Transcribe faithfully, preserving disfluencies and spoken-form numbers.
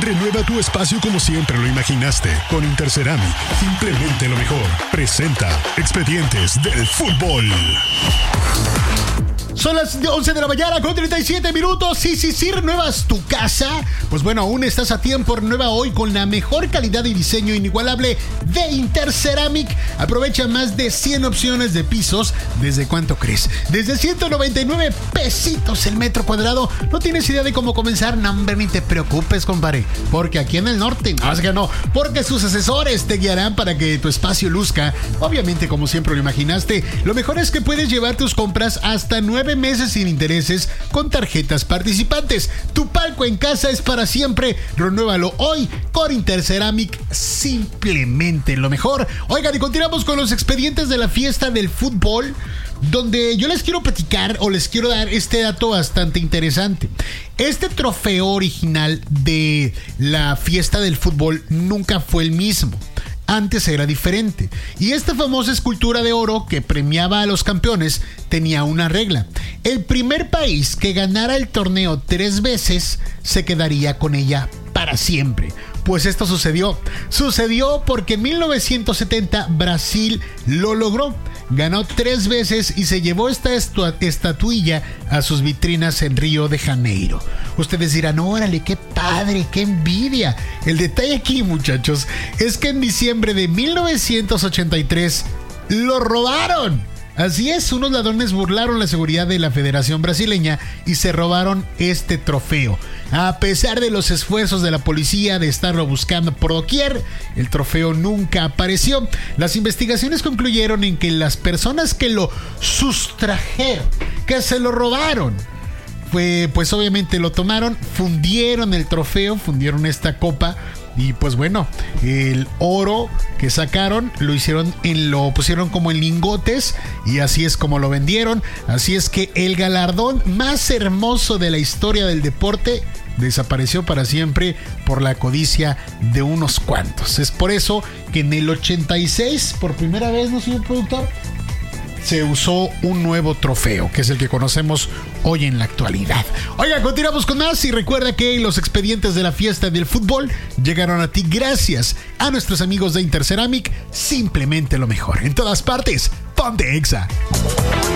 Renueva tu espacio como siempre lo imaginaste con Interceramic. Simplemente lo mejor. Presenta Expedientes del Fútbol. Son las once de la mañana con treinta y siete minutos. Sí, sí, sí, renuevas tu casa. Pues bueno, aún estás a tiempo. Renueva hoy con la mejor calidad y diseño inigualable de Interceramic. Aprovecha más de cien opciones de pisos. ¿Desde cuánto crees? Desde ciento noventa y nueve pesitos el metro cuadrado. ¿No tienes idea de cómo comenzar? No, hombre, ni te preocupes, compadre. Porque aquí en el norte, no, es que no. Porque sus asesores te guiarán para que tu espacio luzca. Obviamente, como siempre lo imaginaste. Lo mejor es que puedes llevar tus compras hasta nueve meses sin intereses con tarjetas participantes. Tu palco en casa es para siempre. Renuévalo hoy con Interceramic, simplemente lo mejor. Oigan, y continuamos con los expedientes de la fiesta del fútbol, donde yo les quiero platicar o les quiero dar este dato bastante interesante. Este trofeo original de la fiesta del fútbol nunca fue el mismo. Antes era diferente. Y esta famosa escultura de oro que premiaba a los campeones tenía una regla. El primer país que ganara el torneo tres veces se quedaría con ella para siempre. Pues esto sucedió. Sucedió porque en mil novecientos setenta Brasil lo logró. Ganó tres veces y se llevó esta estatua- estatuilla a sus vitrinas en Río de Janeiro. Ustedes dirán, órale, qué padre, qué envidia. El detalle aquí, muchachos, es que en diciembre de mil novecientos ochenta y tres lo robaron. Así es, unos ladrones burlaron la seguridad de la Federación Brasileña y se robaron este trofeo. A pesar de los esfuerzos de la policía de estarlo buscando por doquier, el trofeo nunca apareció. Las investigaciones concluyeron en que las personas que lo sustrajeron, que se lo robaron, fue, pues obviamente lo tomaron, fundieron el trofeo, fundieron esta copa. Y pues bueno, el oro que sacaron lo hicieron en lo pusieron como en lingotes y así es como lo vendieron. Así es que el galardón más hermoso de la historia del deporte desapareció para siempre por la codicia de unos cuantos. Es por eso que en el ochenta y seis, por primera vez, ¿no, señor productor?, se usó un nuevo trofeo, que es el que conocemos hoy en la actualidad. Oiga, continuamos con más y recuerda que los expedientes de la fiesta del fútbol llegaron a ti gracias a nuestros amigos de Interceramic, simplemente lo mejor. En todas partes, ponte Exa.